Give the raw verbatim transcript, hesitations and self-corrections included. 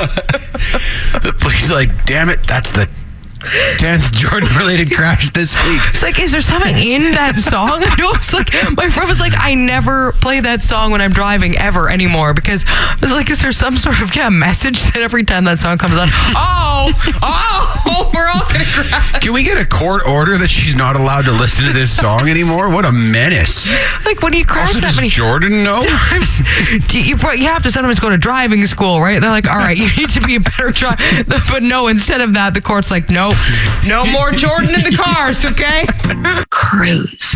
The police are like, damn it, that's the tenth Jordan-related crash this week. It's like, is there something in that song? I know it's like, my friend was like, I never play that song when I'm driving ever anymore, because I was like, is there some sort of yeah, message that every time that song comes on, oh, oh, we're all gonna crash. Can we get a court order that she's not allowed to listen to this song anymore? What a menace. Like, when you crash Also, that does many Jordan know? times, do you, you have to sometimes go to driving school, right? They're like, all right, you need to be a better driver. But no, instead of that, the court's like, no, no more Jordan in the cars, okay? Cruise.